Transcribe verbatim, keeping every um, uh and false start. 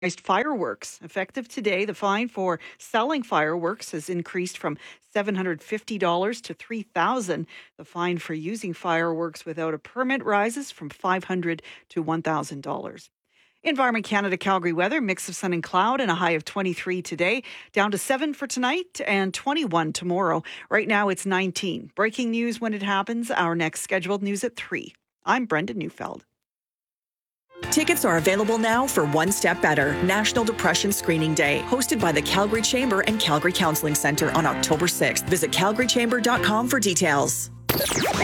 fireworks. Effective today, the fine for selling fireworks has increased from seven hundred fifty dollars to three thousand dollars. The fine for using fireworks without a permit rises from five hundred dollars to one thousand dollars. Environment Canada Calgary weather, mix of sun and cloud and a high of twenty-three today, down to seven for tonight and twenty-one tomorrow. Right now it's nineteen. Breaking news when it happens. Our next scheduled news at three. I'm Brenda Neufeld. Tickets are available now for One Step Better, National Depression Screening Day, hosted by the Calgary Chamber and Calgary Counseling Centre on October sixth. Visit calgary chamber dot com for details.